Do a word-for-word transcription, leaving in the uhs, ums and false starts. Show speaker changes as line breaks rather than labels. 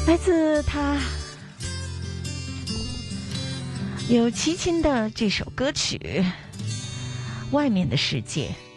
来自他有齐秦的这首歌曲《外面的世界》。